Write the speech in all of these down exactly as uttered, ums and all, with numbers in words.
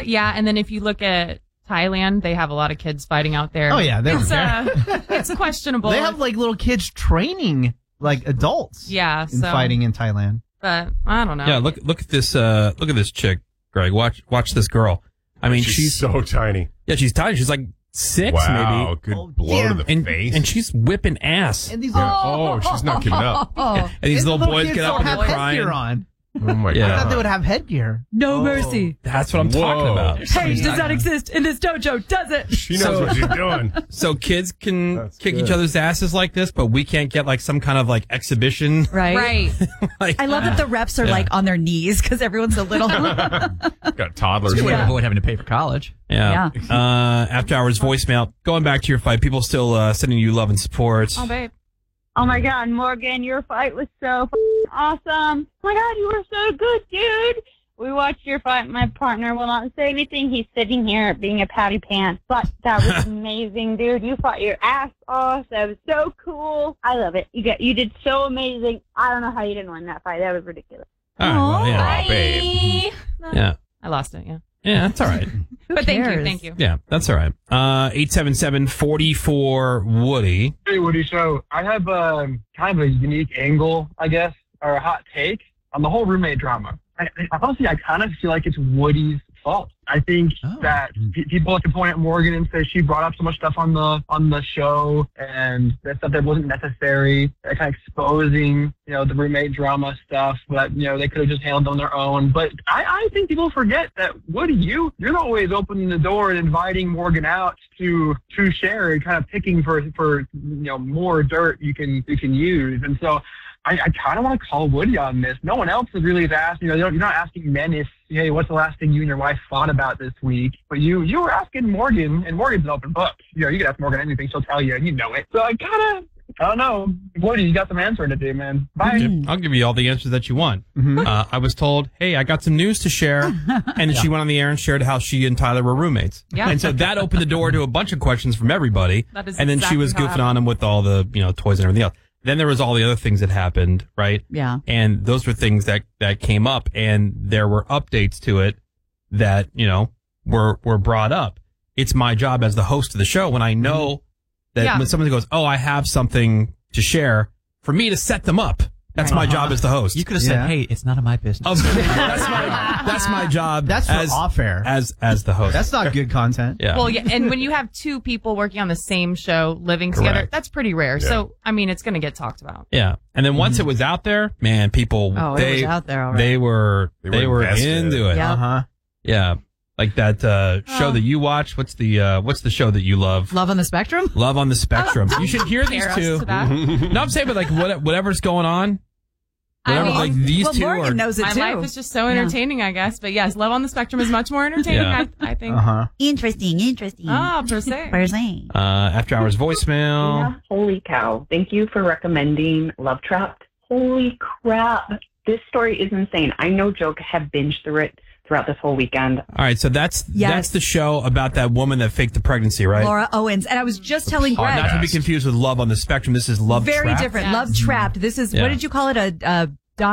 Uh, yeah, and then if you look at Thailand, they have a lot of kids fighting out there. Oh, yeah. They It's, don't uh, it's questionable. They have like little kids training like adults Yeah, in so, fighting in Thailand. but I don't know. Yeah, look look at this uh look at this chick, Greg. Watch watch this girl. I mean, she's, she's so tiny. Yeah, she's tiny. She's like six, Wow, maybe. good Oh, blow damn. to the And, face. and she's whipping ass. And these Yeah. little, Oh, she's not giving up. Oh, And these and the little boys kids get up don't and they're have crying. headgear on. Oh, my Yeah. I thought God. they would have headgear. no Oh. mercy. That's what I'm talking Whoa. about. Paige does not exist in this dojo, does it? She knows So- what she's doing. So kids can That's kick good. each other's asses like this, but we can't get like some kind of like exhibition. Right. Right. like, I love that the reps are Yeah. like on their knees because everyone's a little. Got toddlers. It's a way to Yeah. avoid having to pay for college. Yeah. Yeah. Uh, after hours voicemail. Going back to your fight, people still uh, sending you love and support. Oh, babe. Oh my God, Morgan, your fight was so f***ing awesome. Oh my God, you were so good, dude. We watched your fight. My partner will not say anything. He's sitting here being a patty pants. But that was amazing, dude. You fought your ass off. That was so cool. I love it. You got, you did so amazing. I don't know how you didn't win that fight. That was ridiculous. All right, well, yeah. Aw, babe. Yeah. I lost it, yeah. Yeah, that's all right. But thank you, cares? thank you. Yeah, that's all right. Uh, eight seven seven, four four, Woody. Hey, Woody. So I have um, kind of a unique angle, I guess, or a hot take on the whole roommate drama. I, I honestly, I kind of feel like it's Woody's fault. I think Oh. that pe- people can point at Morgan and say she brought up so much stuff on the on the show and that stuff that wasn't necessary, that kind of exposing, you know, the roommate drama stuff that, you know, they could have just handled on their own. But I, I think people forget that, Woody, you, you're always opening the door and inviting Morgan out to to share and kind of picking for, for you know, more dirt you can you can use. And so I, I kind of want to call Woody on this. No one else is really asked. You know, you're not asking men if, hey, what's the last thing you and your wife fought about this week? But you, you were asking Morgan, and Morgan's an open book. You know, you can ask Morgan anything; she'll tell you, and you know it. So I kind of, I don't know, Woody, you got some answering to do, man. Bye. Yep, I'll give you all the answers that you want. Mhm. Uh, I was told, hey, I got some news to share. And then she went on the air and shared how she and Tyler were roommates. Yeah. And so that opened the door to a bunch of questions from everybody. That is and then she exactly was how it goofing on him with all the, you know, toys and everything else. Then there was all the other things that happened, right? Yeah. And those were things that, that came up, and there were updates to it that, you know, were, were brought up. It's my job as the host of the show when I know that Yeah. when someone goes, oh, I have something to share, for me to set them up. That's Right. my job as the host. You could have Yeah. said, "Hey, it's none of my business." Oh, that's my that's my job. That's for as, off air. as as the host. That's not good content. yeah. Well, yeah, and when you have two people working on the same show, living together, Correct. that's pretty rare. Yeah. So, I mean, it's going to get talked about. yeah. And then once it was out there, man, people Oh, it they was out there already. they were They they were were, invested. into it. Yeah. Uh huh. Yeah. Like that uh, show Oh. that you watch. What's the uh, what's the show that you love? Love on the Spectrum? Love on the Spectrum. You should hear these Compare us two. to that. No, I'm saying, but like what, whatever's going on. I Whatever, mean, like these well, two Morgan are. knows it My too. life is just so entertaining, I guess. But yes, Love on the Spectrum is much more entertaining, Yeah. I, I think. Uh huh. Interesting, interesting. Ah, per se. Percent. Uh, after hours voicemail. Yeah, holy cow. Thank you for recommending Love Trapped. Holy crap. This story is insane. I know Joe have binged through it throughout this whole weekend. All right, so that's Yes. that's the show about that woman that faked the pregnancy, right? Laura Owens. And I was just telling Oh, Greg. not to be confused with Love on the Spectrum. This is Love very Trapped. different. Yes. Love Trapped. This is, Yeah. what did you call it? A, a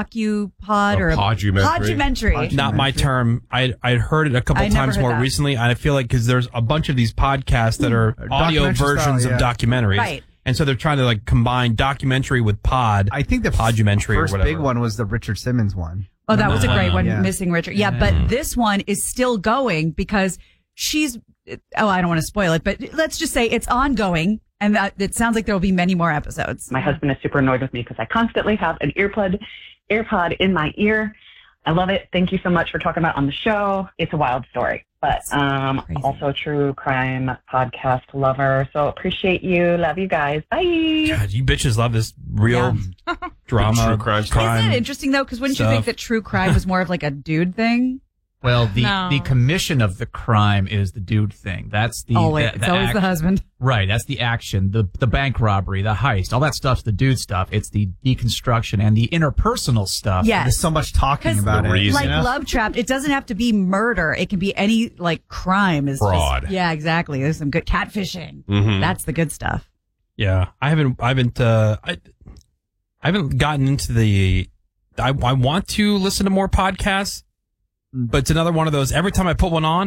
docu-pod A or a podumentary. podumentary. Not my term. I I'd heard it a couple I never times heard more that. recently. I feel like because there's a bunch of these podcasts that are audio documentary versions style, of yeah. documentaries, Right. and so they're trying to like combine documentary with pod. I think the Podumentary or first whatever. big one was the Richard Simmons one. Oh, that was a great one, Yeah. Missing Richard. Yeah, but this one is still going because she's, oh, I don't want to spoil it, but let's just say it's ongoing, and that it sounds like there will be many more episodes. My husband is super annoyed with me because I constantly have an earplug, AirPod in my ear. I love it. Thank you so much for talking about it on the show. It's a wild story, but um, Crazy. also a true crime podcast lover. So appreciate you. Love you guys. Bye. God, you bitches love this real drama, True crime stuff. crime. Isn't it interesting, though? Because wouldn't you stuff. think that true crime was more of like a dude thing? Well, the No. the commission of the crime is the dude thing. That's the Always. the, It's always the act- husband. Right, that's the action, the the bank robbery, the heist, all that stuff's the dude stuff. It's the deconstruction and the interpersonal stuff. Yes. There's so much talking 'Cause about The it. reason. Like you know? Love Trapped, it doesn't have to be murder. It can be any like crime. Is just- Fraud. yeah, exactly. There's some good catfishing. Mhm. That's the good stuff. Yeah, I haven't, I haven't, uh, I, I haven't gotten into the. I, I want to listen to more podcasts, but it's another one of those. Every time I put one on,